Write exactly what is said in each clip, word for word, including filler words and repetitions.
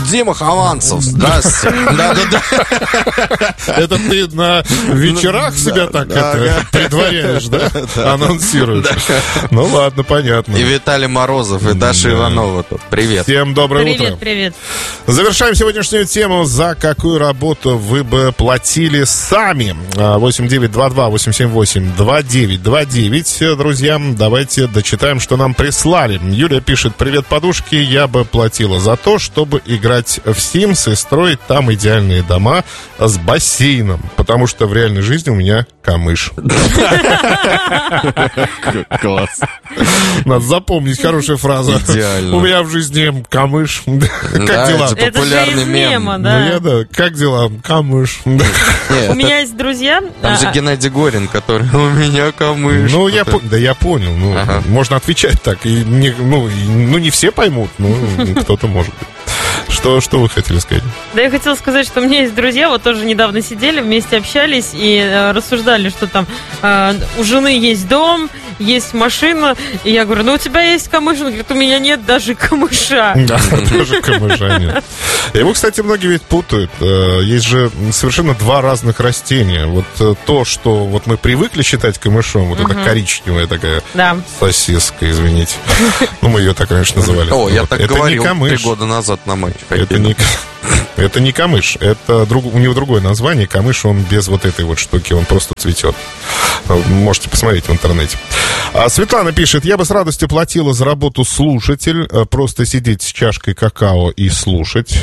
Дима Хованцев, здравствуйте. Да-да-да. Это ты на вечерах себя так предваряешь, да? Анонсируешь. Ну ладно, понятно. И Виталий Морозов, и Даша Иванова тут. Привет. Всем доброе утро. Привет, привет. Завершаем сегодняшнюю тему. За какую работу вы бы платили сами? восемь девять два два восемь семь восемь два девять два девять. Друзья, давайте дочитаем, что нам прислали. Юлия пишет: привет, подушки. Я бы платила за то, чтобы играть в Sims и строить там идеальные дома с бассейном, потому что в реальной жизни у меня камыш. Класс. Надо запомнить, хорошая фраза. Идеально. У меня в жизни камыш. Как Да, дела? это популярный Это же из мем. мема, Ну да. я да. Как дела? Камыш. Нет, У меня есть друзья. Там же а, Геннадий Горин, который у меня камыш. Ну, я по- да я понял. Ну, Ага. можно отвечать так. И не, ну, и- ну, не все поймут, ну, кто-то может быть. Что, что вы хотели сказать? Да, я хотела сказать, что у меня есть друзья, вот тоже недавно сидели, вместе общались и э, рассуждали, что там э, у жены есть дом, есть машина. И я говорю, ну у тебя есть камыш? Он говорит, у меня нет даже камыша. Да, тоже камыша нет. Его, кстати, многие ведь путают. Э, Есть же совершенно два разных растения. Вот э, то, что вот мы привыкли считать камышом, вот эта коричневая такая Да. сосиска, извините. Ну, мы ее так, конечно, называли. О, я Вот. так Это не говорил три камыш. года назад на матче. Это не, это не камыш, это друг, у него другое название. Камыш, он без вот этой вот штуки, он просто цветет. Можете посмотреть в интернете. А Светлана пишет: я бы с радостью платила за работу слушатель, просто сидеть с чашкой какао и слушать.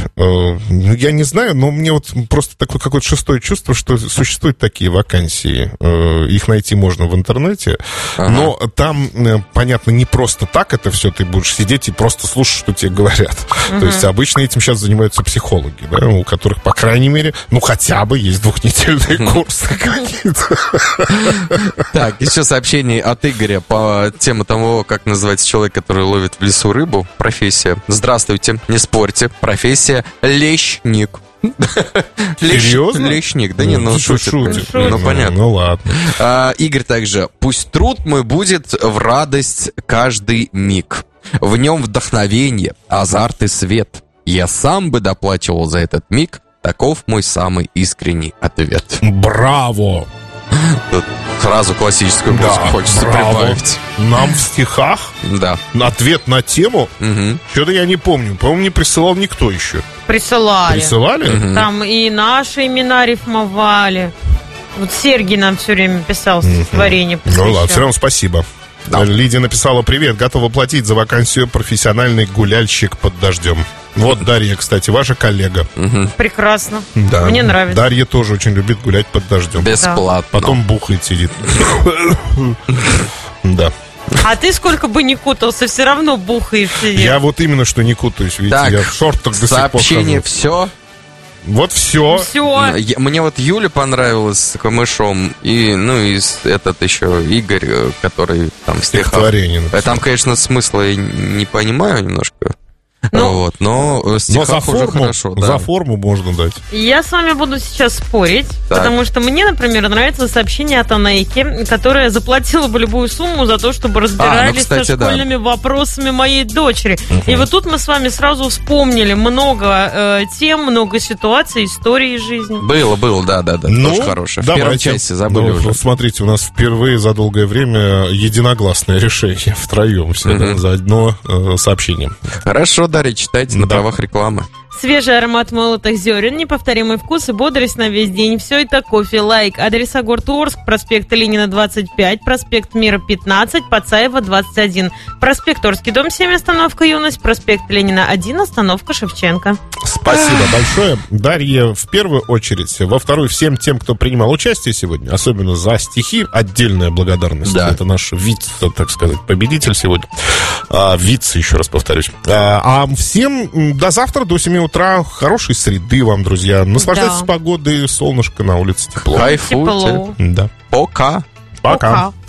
Я не знаю, но мне вот просто такое какое-то шестое чувство, что существуют такие вакансии. Их найти можно в интернете, Ага. но там, понятно, не просто так это все, ты будешь сидеть и просто слушать, что тебе говорят. То есть обычно этим сейчас занимаются психологи, да, у которых, по крайней мере, ну хотя бы есть двухнедельные курсы какие-то. Так, еще сообщение от Игоря по теме того, как называется человек, который ловит в лесу рыбу. Профессия. Здравствуйте, не спорьте. Профессия лещник. Лещ- Серьезно? Лещник. Да не, ну ты что, шутит. шутишь? Ну, понятно. Ну ладно. А, Игорь также. Пусть труд мой будет в радость каждый миг. В нем вдохновение, азарт и свет. Я сам бы доплачивал за этот миг. Таков мой самый искренний ответ. Браво! Тут фразу классическую Да, музыку хочется браво. прибавить. Нам в стихах Да. ответ на тему, Мгм. что-то я не помню. По-моему, не присылал никто еще. Присылали. Присылали? Мгм. Там и наши имена рифмовали. Вот Сергей нам все время писал стихотворение. Ну ладно, все равно спасибо. Да. Лидия написала: привет, готова платить за вакансию профессиональный гуляльщик под дождем. Вот Дарья, кстати, ваша коллега. Прекрасно. Да. Мне нравится. Дарья тоже очень любит гулять под дождем. Бесплатно. Потом бухает, сидит. Да. А ты сколько бы ни кутался, все равно бухаешь сидишь. Я вот именно что не кутаюсь, видите, Так, я в шортах до сих пор сообщение хожу. все. Вот все. Все. Я- Мне вот Юля понравилась с камышом, и, ну, и с- этот еще Игорь, э, который там в стихах. Стихотворение Э, написал. Там, конечно, смысла я не понимаю немножко. Ну, вот, но в Но стихах за уже форму, хорошо. Да. за форму можно дать. Я с вами буду сейчас спорить, Так. потому что мне, например, нравится сообщение от Анейки, которая заплатила бы любую сумму за то, чтобы разбирались кстати, со да. школьными вопросами моей дочери. И вот тут мы с вами сразу вспомнили много э, тем, много ситуаций, историй из жизни. Было, было, да, да, да. Ну, тоже хорошее. В первом давайте. части забыли Ну, уже. вот смотрите, у нас впервые за долгое время единогласное решение втроем все, да, за одно э, сообщение. Хорошо, Дарья, читайте на Да. правах рекламы. Свежий аромат молотых зерен, неповторимый вкус и бодрость на весь день. Все это кофе лайк. Адреса город Орск, проспект Ленина двадцать пять, проспект Мира пятнадцать, Пацаева двадцать один, проспект Орский дом семь, остановка Юность, проспект Ленина один, остановка Шевченко. Спасибо большое, Дарья, в первую очередь. Во вторую, всем тем, кто принимал участие сегодня, особенно за стихи, отдельная благодарность. Да. Это наш вице, так сказать, победитель сегодня. А, вице, еще раз повторюсь. А, а всем м, до завтра, до семи утра. Хорошей среды вам, друзья. Наслаждайтесь Да. погодой, солнышко на улице, тепло. Кайфуйте. Тепло. Да. Пока. Пока. Пока.